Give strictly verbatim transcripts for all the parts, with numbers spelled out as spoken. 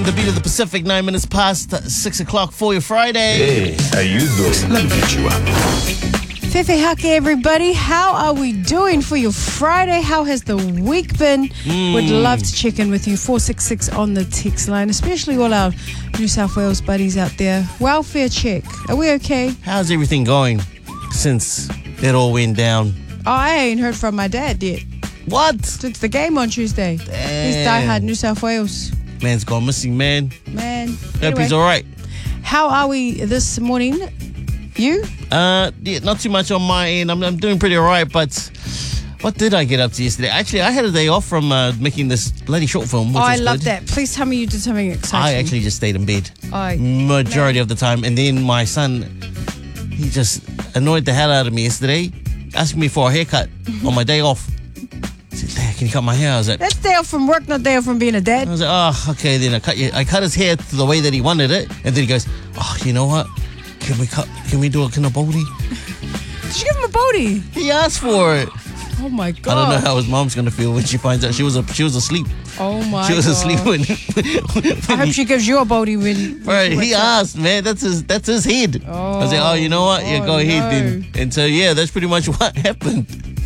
The beat of the Pacific, nine minutes past six o'clock for your Friday. Hey, how you doing? Let me get you up. Fefe hake, everybody. How are we doing for your Friday? How has the week been? Mm. Would love to check in with you. four six six on the text line, especially all our New South Wales buddies out there. Welfare check. Are we okay? How's everything going since it all went down? Oh, I ain't heard from my dad yet. What? Since the game on Tuesday. Damn. He's diehard New South Wales. Man's gone missing, man. Man. Hope Anyway, he's all right. how are we this morning? You? Uh, yeah, not too much on my end. I'm, I'm doing pretty all right, but what did I get up to yesterday? Actually, I had a day off from uh, making this bloody short film, which Oh, I was love good. that. Please tell me you did something exciting. I actually just stayed in bed Oh, majority of the time, and then my son, he just annoyed the hell out of me yesterday, asking me for a haircut on my day off. I said, Dad, can you cut my hair? I was like, That's day off from work, not day off from being a dad. I was like, oh, okay. Then I cut you. I cut his hair to the way that he wanted it, and then he goes, oh, you know what? Can we cut? Can we do a kinabodi? Did you give him a body? He asked for it. Oh my I god. don't know how his mom's gonna feel when she finds out she was a, she was asleep. Oh my she was god. asleep when. when I hope he, she gives you a body when. Right, when he she wakes up. asked, man. That's his. That's his head. Oh, I was like, oh, you know what? Yeah, oh go ahead no. then. And so yeah, that's pretty much what happened.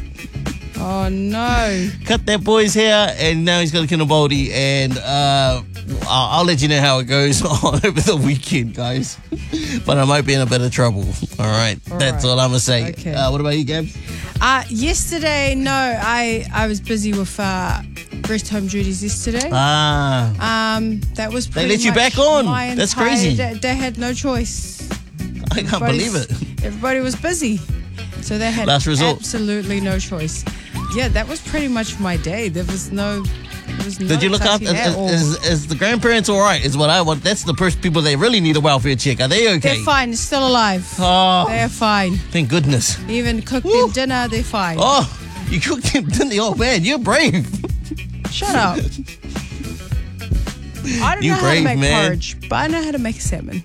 Oh no. Cut that boy's hair, and now he's got a kinabodi, and uh, I'll, I'll let you know how it goes on over the weekend, guys. But I might be in a bit of trouble. All right, All that's right. all I'm gonna say. Okay. Uh, what about you, Gab? Uh, yesterday, no, I I was busy with uh, rest home duties yesterday. Ah, Um, that was pretty let you much back on. my That's entire crazy. day. They had no choice. I can't Everybody's- believe it. Everybody was busy, so they had Last resort. absolutely no choice. Yeah, that was pretty much my day. There was no. There was no Did you look up? touching Is, at all. is, is the grandparents all right? Is what I want. That's the first people they really need a welfare check. Are they okay? They're fine. They're still alive. Oh, They're fine. thank goodness. Even cooked Woo. them dinner. They're fine. Oh, you cooked him, didn't you? Oh man, you're brave. Shut up. I don't You know how to brave, make man. porridge, but I know how to make salmon.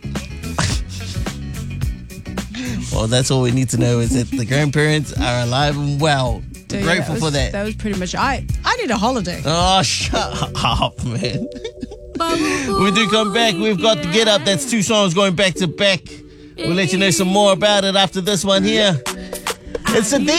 Well, that's all we need to know is that the grandparents are alive and well. So, yeah, Grateful was, for that. That was pretty much. I I need a holiday. Oh, shut up, man. When we do come back, we've got the Get Up. That's two songs going back to back. We'll let you know some more about it after this one here. It's a